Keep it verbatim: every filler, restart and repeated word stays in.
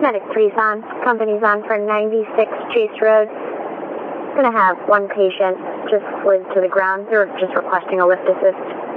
Medic three's on. Company's on for ninety-six Chase Road. Gonna have one patient just slid to the ground. They're just requesting a lift assist.